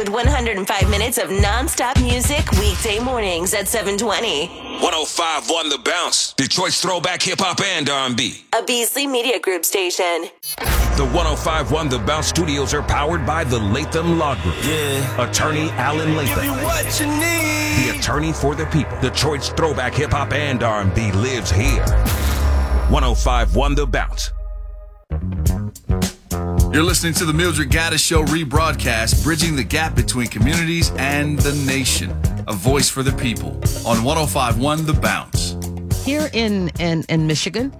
Get 105 minutes of non-stop music weekday mornings at 7:20. 105.1 The Bounce. Detroit's throwback hip-hop and R&B. A Beasley Media Group station. The 105.1 The Bounce studios are powered by the Latham Law Group. Yeah. Attorney Alan Latham. Give you what you need. The attorney for the people. Detroit's throwback hip-hop and R&B lives here. 105.1 The Bounce. You're listening to the Mildred Gaddis Show rebroadcast, bridging the gap between communities and the nation. A voice for the people on 105.1 The Bounce. Here in Michigan,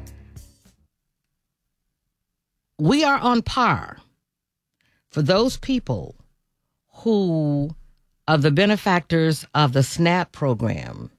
we are on par for those people who are the benefactors of the SNAP program.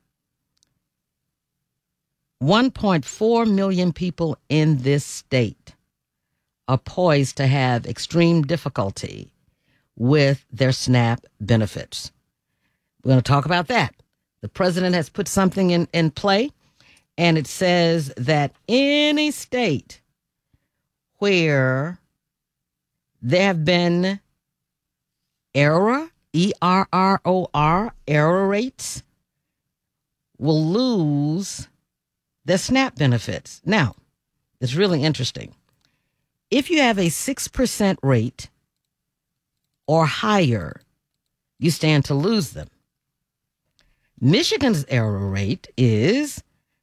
1.4 million people in this state are poised to have extreme difficulty with their SNAP benefits. We're going to talk about that. The president has put something in play, and it says that any state where there have been error, ERROR, error rates, will lose their SNAP benefits. Now, it's really interesting. If you have a 6% rate or higher, you stand to lose them. Michigan's error rate is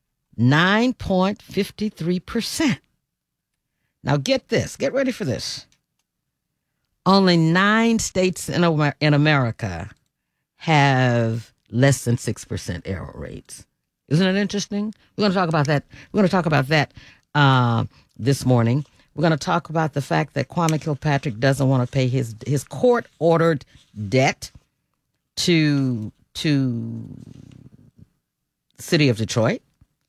9.53%. Now get this, get ready for this. Only 9 states in America have less than 6% error rates. Isn't it interesting? We're going to talk about that. We're going to talk about that this morning. We're going to talk about the fact that Kwame Kilpatrick doesn't want to pay his court-ordered debt to the city of Detroit,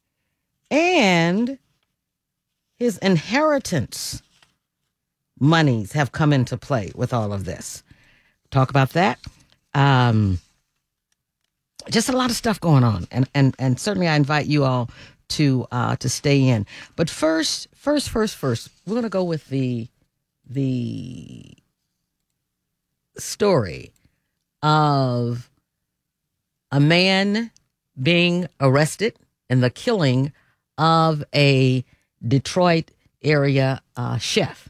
and his inheritance monies have come into play with all of this. Talk about that. Just a lot of stuff going on, and certainly I invite you all to stay in. But first, we're going to go with the story of a man being arrested in the killing of a Detroit area chef.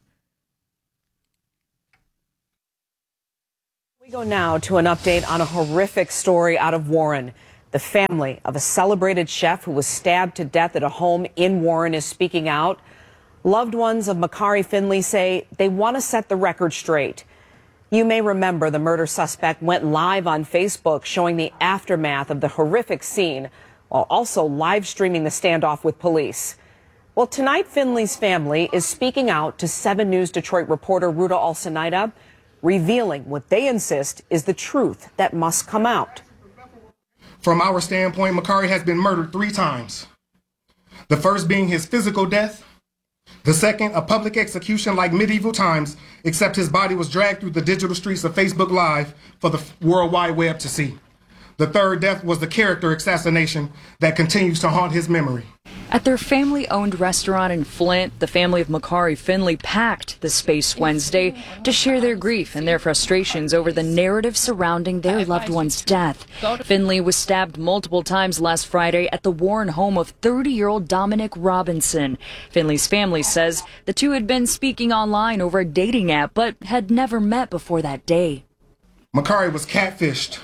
We go now to an update on a horrific story out of Warren. The family of a celebrated chef who was stabbed to death at a home in Warren is speaking out. Loved ones of Makari Finley say they want to set the record straight. You may remember the murder suspect went live on Facebook showing the aftermath of the horrific scene while also live streaming the standoff with police. Well, tonight Finley's family is speaking out to 7 News Detroit reporter Ruta Alcenaida, revealing what they insist is the truth that must come out. From our standpoint, Makari has been murdered 3 times. The first being his physical death. The second, a public execution like medieval times, except his body was dragged through the digital streets of Facebook Live for the World Wide Web to see. The third death was the character assassination that continues to haunt his memory. At their family-owned restaurant in Flint, the family of Makari Finley packed the space Wednesday to share their grief and their frustrations over the narrative surrounding their loved one's death. Finley was stabbed multiple times last Friday at the Warren home of 30-year-old Dominic Robinson. Finley's family says the two had been speaking online over a dating app, but had never met before that day. Makari was catfished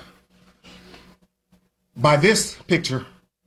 by this picture.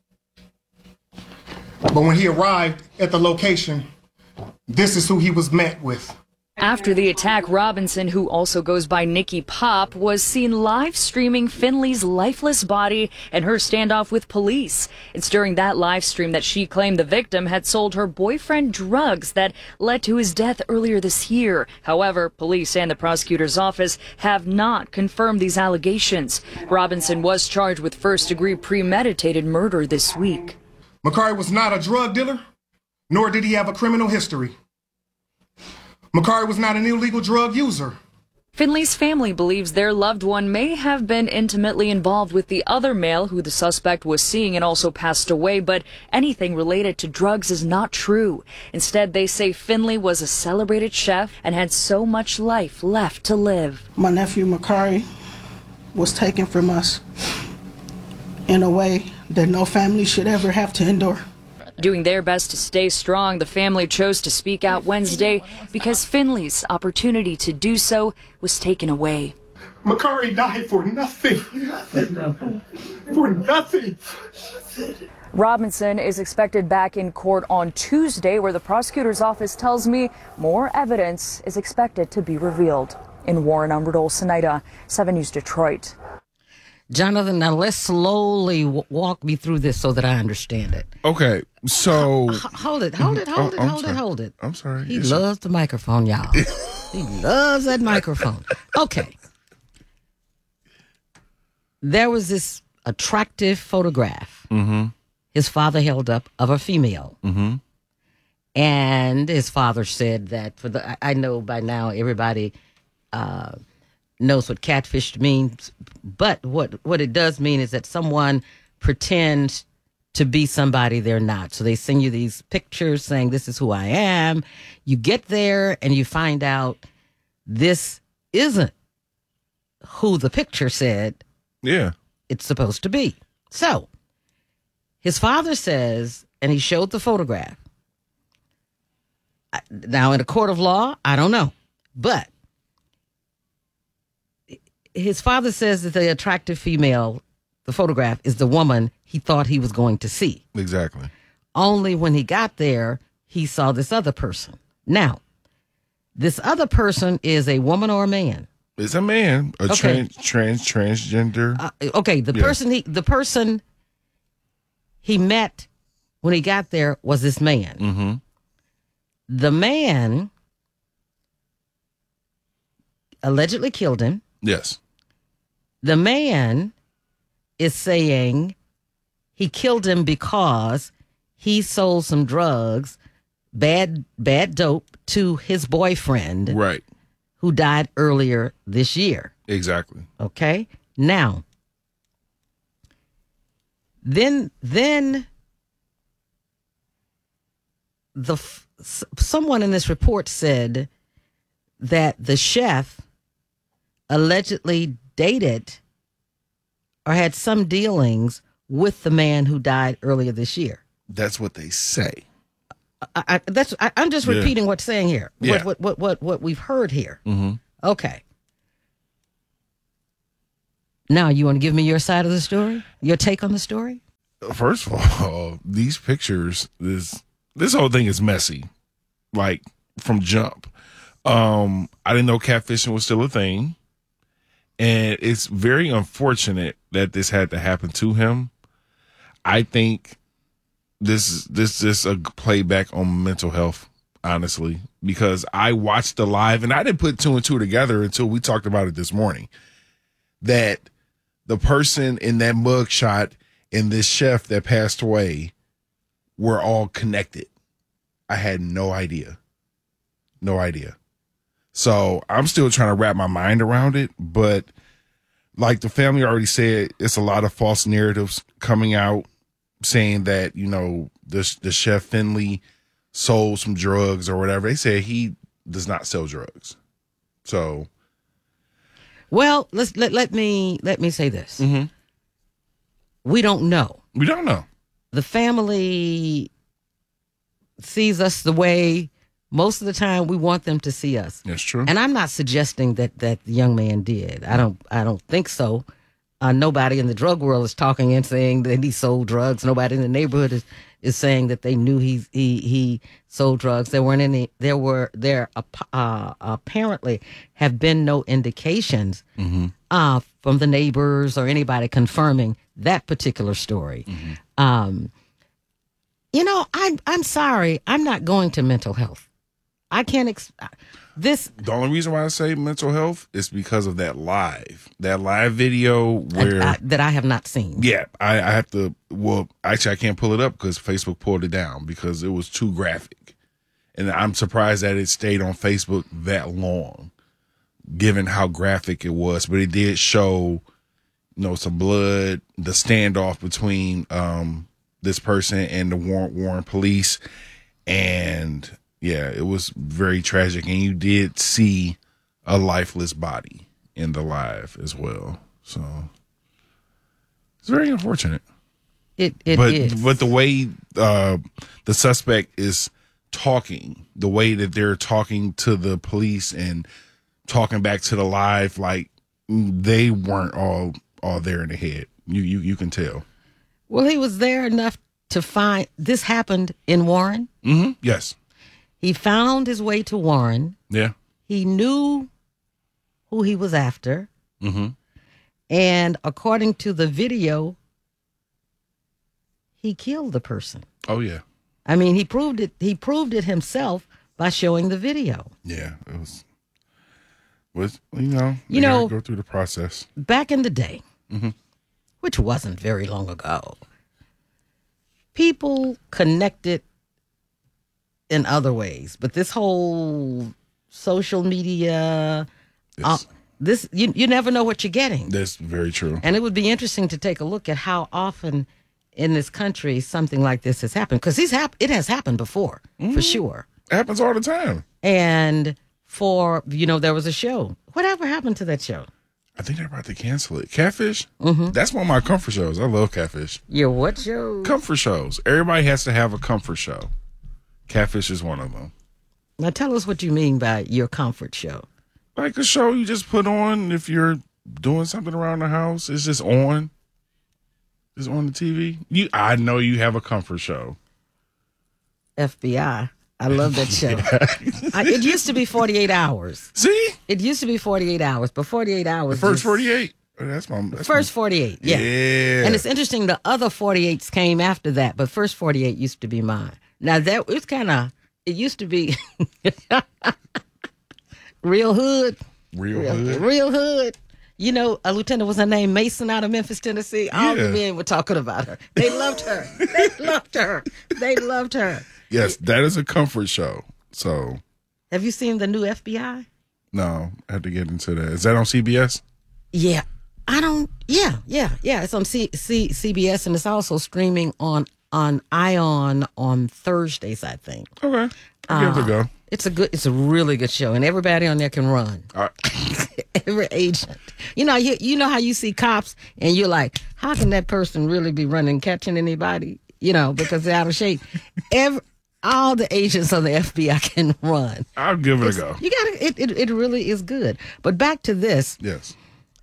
But when he arrived at the location, this is who he was met with. After the attack, Robinson, who also goes by Nikki Pop, was seen live streaming Finley's lifeless body and her standoff with police. It's during that live stream that she claimed the victim had sold her boyfriend drugs that led to his death earlier this year. However, police and the prosecutor's office have not confirmed these allegations. Robinson was charged with first-degree premeditated murder this week. Makari was not a drug dealer, nor did he have a criminal history. Makari was not an illegal drug user. Finley's family believes their loved one may have been intimately involved with the other male who the suspect was seeing and also passed away, but anything related to drugs is not true. Instead, they say Finley was a celebrated chef and had so much life left to live. My nephew Makari was taken from us in a way that no family should ever have to endure. Doing their best to stay strong, the family chose to speak out Wednesday because Finley's opportunity to do so was taken away. Makari died for nothing. For nothing. Robinson is expected back in court on Tuesday, where the prosecutor's office tells me more evidence is expected to be revealed. In Warren, I'm Rudolph Sinaida, 7 News Detroit. Jonathan, now let's slowly walk me through this so that I understand it. Okay, so... Hold it. I'm sorry. He loves the microphone, y'all. He loves that microphone. Okay. There was this attractive photograph his father held up of a female. And his father said that I know by now everybody knows what catfish means, but what it does mean is that someone pretends to be somebody they're not. So they send you these pictures saying, this is who I am. You get there and you find out this isn't who the picture said it's supposed to be. So his father says, and he showed the photograph. Now, in a court of law, I don't know, but his father says that the attractive female, the photograph, is the woman he thought he was going to see. Exactly. Only when he got there, he saw this other person. Now, this other person is a woman or a man? It's a man, transgender. Okay, the person he met when he got there was this man. The man allegedly killed him. Yes. The man is saying he killed him because he sold some drugs, bad dope, to his boyfriend. Right. Who died earlier this year. Exactly. Okay. Now, then someone in this report said that the chef allegedly dated or had some dealings with the man who died earlier this year. That's what they say. I'm just repeating what's saying here. Yeah. What we've heard here. Okay. Now, you want to give me your side of the story? Your take on the story? First of all, these pictures, this whole thing is messy. Like, from jump. I didn't know catfishing was still a thing. And it's very unfortunate that this had to happen to him. I think this is a playback on mental health, honestly, because I watched the live and I didn't put two and two together until we talked about it this morning. That the person in that mugshot and this chef that passed away were all connected. I had no idea. No idea. So I'm still trying to wrap my mind around it, but like the family already said, it's a lot of false narratives coming out saying that, you know, the chef Finley sold some drugs or whatever. They say he does not sell drugs. So, well, let me say this. We don't know. We don't know. The family sees us the way most of the time we want them to see us. That's true. And I'm not suggesting that the young man did. I don't think so. Nobody in the drug world is talking and saying that he sold drugs. Nobody in the neighborhood is saying that they knew he sold drugs. There apparently have been no indications from the neighbors or anybody confirming that particular story. You know, I'm sorry. I'm not going to mental health. I can't. The only reason why I say mental health is because of that live video where that I have not seen. Yeah, I have to. Well, actually, I can't pull it up because Facebook pulled it down because it was too graphic, and I'm surprised that it stayed on Facebook that long, given how graphic it was. But it did show, you know, some blood, the standoff between this person and the Warren police, and yeah, it was very tragic. And you did see a lifeless body in the live as well. So it's very unfortunate. It is. But the way the suspect is talking, the way that they're talking to the police and talking back to the live, like they weren't all there in the head. You can tell. Well, he was there enough to find this happened in Warren. Mm-hmm. Yes. He found his way to Warren. Yeah. He knew who he was after. Mm-hmm. And according to the video, he killed the person. Oh yeah. I mean, he proved it. He proved it himself by showing the video. Yeah, it was you know, go through the process. Back in the day, mm-hmm. which wasn't very long ago, people connected in other ways. But this whole social media, this you never know what you're getting. That's very true. And it would be interesting to take a look at how often in this country something like this has happened, because it has happened before, for sure. It happens all the time. And there was a show. Whatever happened to that show? I think they're about to cancel it. Catfish? Mm-hmm. That's one of my comfort shows. I love Catfish. Your what show? Comfort shows. Everybody has to have a comfort show. Catfish is one of them. Now tell us what you mean by your comfort show. Like a show you just put on if you're doing something around the house. It's just on. It's on the TV. I know you have a comfort show. FBI. I love that show. It used to be 48 hours. See? It used to be 48 hours, but 48 hours. The first 48? That's first 48, yeah. And it's interesting, the other 48s came after that, but first 48 used to be mine. Now, it used to be real hood. Real hood. You know, a lieutenant was her name, Mason, out of Memphis, Tennessee. All the men were talking about her. They loved her. They loved her. Yes, that is a comfort show. So, have you seen the new FBI? No, I have to get into that. Is that on CBS? Yeah. Yeah. It's on CBS, and it's also streaming on ION on Thursdays, I think. Okay. I'll give it a go. It's a really good show, and everybody on there can run. All right. Every agent. You know how you see cops and you're like, how can that person really be running, catching anybody? You know, because they're out of shape. All the agents of the FBI can run. I'll give it a go. You got it really is good. But back to this. Yes.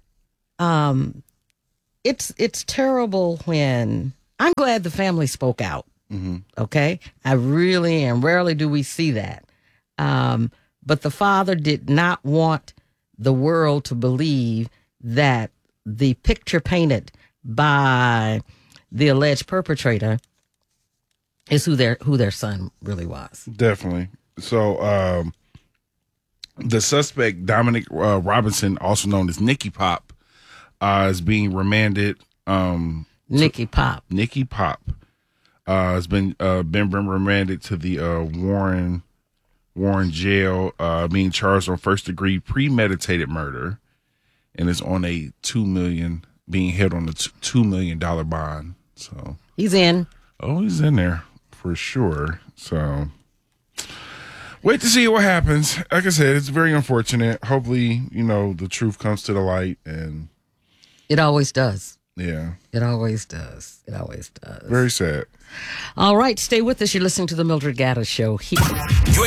It's terrible when I'm glad the family spoke out. Mm-hmm. Okay? I really am. Rarely do we see that. But the father did not want the world to believe that the picture painted by the alleged perpetrator is who their son really was. Definitely. So the suspect, Dominic Robinson, also known as Nicky Pop, is being remanded. Nicky Pop has been remanded to the Warren jail, being charged on first-degree premeditated murder, and is on a being held on a $2 million bond. So he's in. Oh, he's in there for sure. So wait to see what happens. Like I said, it's very unfortunate. Hopefully, the truth comes to the light, and it always does. Yeah. It always does. Very sad. All right, stay with us. You're listening to the Mildred Gaddis Show.